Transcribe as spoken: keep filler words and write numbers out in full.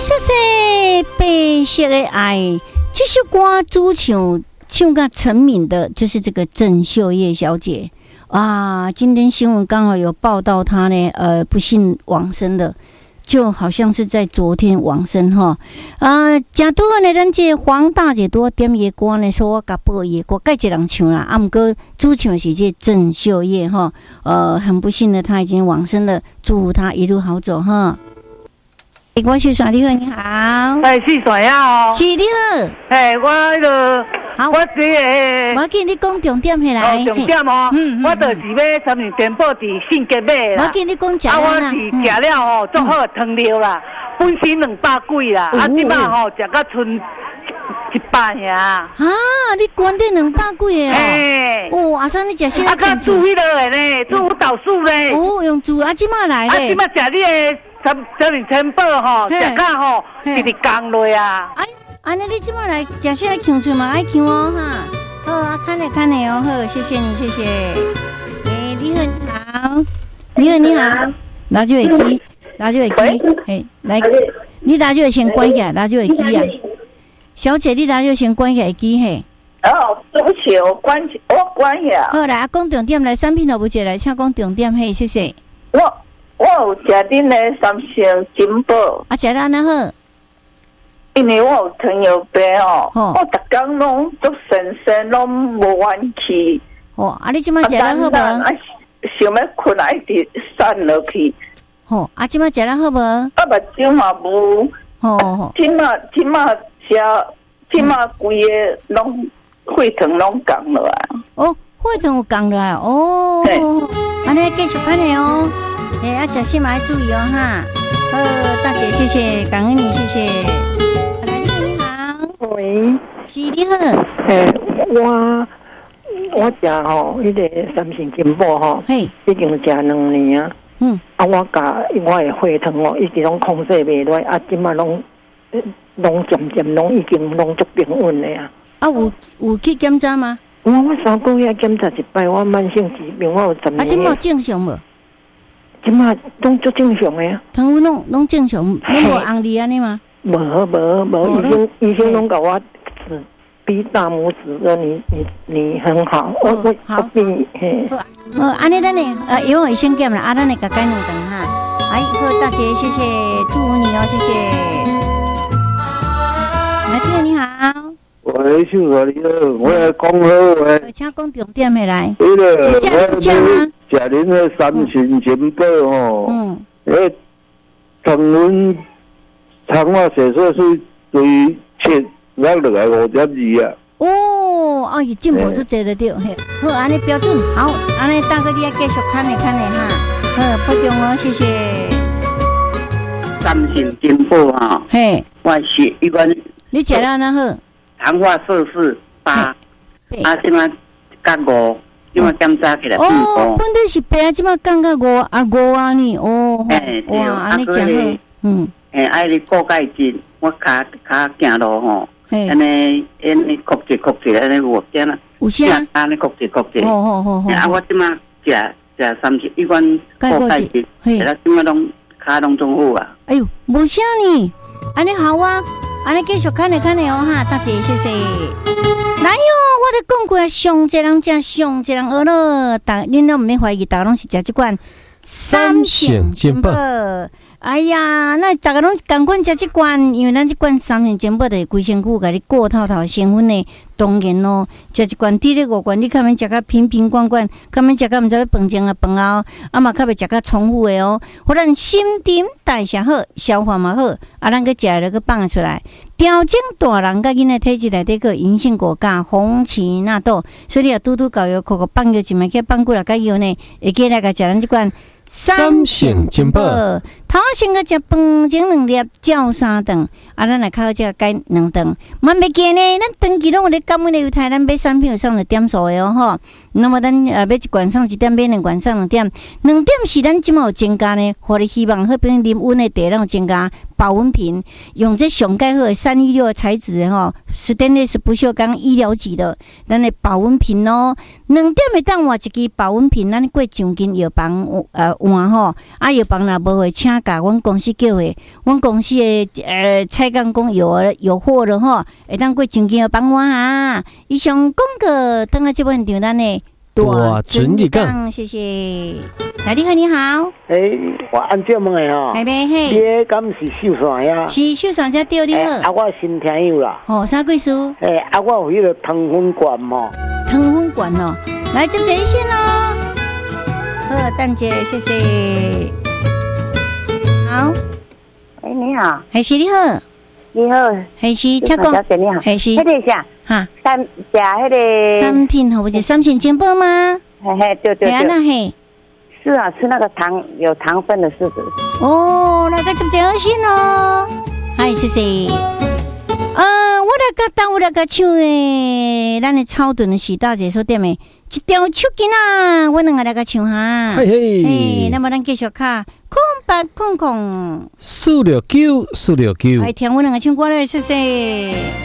说说白色的爱，这首歌主唱唱个成名的，就是这个郑秀叶小姐啊。今天新闻刚好有报道她呢，呃，不幸往生的。就好像是在昨天往生哈，啊，真拄好呢，咱这黄大姐多点伊歌呢，说我甲播伊歌，该一人唱啦，啊，毋过主唱的是这郑秀叶哈，呃，很不幸的她已经往生了，祝福她一路好走哈。欸、我是耍你好，你好。 哎，是耍呀哦。 是你好。 哎，我迄个， 好， 我这个， 我见你讲重点起来。 哦，重点哦。嗯嗯。我就是要参与全部伫性格买啦。 我见你讲食啊，我是食了吼，做好汤料啦，本身两百几啦，啊，即摆吼食到剩一百呀。啊， 你关得两百几个哦。 哎。 哦，阿三你食啥？ 啊，甲煮迄落的呢，煮豆腐呢。 哦，用煮啊，即摆来咧。 啊，即摆食你的。十十年前报吼，食到吼，直直降落啊！ 哎，安尼你即摆来食啥香脆嘛？爱香哦哈！好啊，看嘞看嘞哦，好，谢谢你，谢谢。哎，你好，你好，你好，你好，拿住耳机，拿住耳机，哎，来，你拿住先关起来，拿住耳机啊。小姐，你拿住先关起耳机嘿。 哦，对不起，我关起，我关呀。 好来，讲重点来，产品都不接来，请讲重点嘿，谢谢。 我。我有食恁的三星金宝， 啊，食得安那好？ 因为我有糖尿病哦，我逐工拢足神神，拢无元气。 哦，啊，你即摆食得好无？啊， 想要困啊，一直散落去。 哦，啊，即摆食得好无？ 啊，目睭嘛无。哦哦。即马即马食，即马规个拢血糖拢降落来。 哦，血糖有降落来哦。安尼继续看嘞哦。哎、欸，要小心嘛，要注意哦哈。呃，大姐，谢谢，感恩你，谢谢。来，你好，你好。 喂， 是你好。 诶、欸，我我食吼，迄个三星金宝吼，嘿，已经食两年啊。嗯。啊，我甲我的血糖哦，一直拢控制袂落，啊，即马拢拢渐渐拢已经拢足平稳了啊。 啊，有有去检查吗？ 我我三个月检查一摆，我慢性疾病，我有十年。 啊，即马正常无？ 即马拢足正常诶啊， 糖分拢拢正常，拢无红利安尼吗？ 无无无，医生医生拢甲我指比大拇指说你你你很好，我我我比嘿。 哦，安尼咱呢，呃，因为有先检啦，啊，咱来甲改两顿哈。哎，好，大姐，谢谢，祝福你哦，谢谢。来，弟你好。 喂，秀华你好，我来讲好诶。 请讲重点的来。 对了，我要食恁个三星金宝吼，嗯，诶，糖分糖化血色素对七压落来五点二啊。 哦，哦，伊进步都做得到，嘿，好，安尼标准，好，安尼大哥你要继续看咧看咧哈，好，保重哦，谢谢。 三星金宝哈，嘿，我是一般。 你食了那好？ 糖化摄氏八，啊，即马降五，即马检查起来变五。 哦，本来是八，即马降到五，啊五啊呢，哦， 哎， 哇，安尼真好，嗯， 哎，爱你高钙质，我骹骹行路吼，安尼安尼曲折曲折安尼有点啊， 有啥？ 安尼曲折曲折， 哦哦哦哦， 啊，我即马食食三七，一般高钙质，嘿，即马拢骹拢中好啊。 哎呦，无啥呢，安尼好啊。安尼继续看咧看咧哦哈，大姐谢谢。来哟，我咧讲过，上一人食，上一人学咯。大恁拢毋免怀疑，大家拢是食即款三星金宝。哎呀，那大家拢共款食即款，因为咱即款三星金宝的规身躯，甲你过透透成分的，当然咯，食即款体力五罐，你较免食甲瓶瓶罐罐，较免食甲毋知要饭前啊饭后，啊嘛较袂食甲重复的哦。互咱新陈代谢好，消化嘛好，啊咱个食了个放出来，调整大人甲囡仔体质内底个银杏果苷、红荠纳豆，所以你啊拄拄搞药，口口放药一摆，去放几落个药呢，会记来甲食咱即款。三星金宝，头先个食饭前两粒，照三顿，啊，咱来靠这改两顿，蛮袂记呢。咱长期拢有咧感恩的犹太咱买产品有上的点数的哦吼。 那么咱呃要一罐送一点，买两罐送两点，两点是咱即马有增加呢，互你希望迄边啉温的茶有增加保温瓶，用这上盖好的三一六的材质的吼 ，stainless 不锈钢医疗级的，咱的保温瓶哦，两点的当换一支保温瓶，咱过上间药房呃换吼，啊药房若无会请甲阮公司叫的，阮公司的呃蔡刚讲有有货了吼，会当过上间药房换啊。以上广告，等下这本场咱的。 大存日讲， 谢谢。来，你好，你好。 诶，我按照问的吼， 系咩？嘿， 你敢是秀山呀？ 是秀山才对，你好。 啊，我新听友啦。 哦，啥贵数？ 诶，啊，我有迄个糖粉罐嘛。 糖粉罐哦，来接这一线哦。好，蛋姐，谢谢。好。 诶，你好。 还是你好。 你好。 还是请讲。 小姐你好。 还是。 迄个啥？ 哈， 三加迄个三品好不？就三品金宝吗？ 嘿嘿，对对对， 那嘿， 是啊，吃那个糖有糖分的柿子。 哦，来个接这一线哦。嗨，谢谢。呃，我来甲当我来甲唱诶，咱的草屯的徐大姐所点的一条手巾啊，我两个来甲唱哈。 嘿嘿， 嘿，那么咱继续卡空白空空四六九四六九， 来听我两个唱歌嘞，谢谢。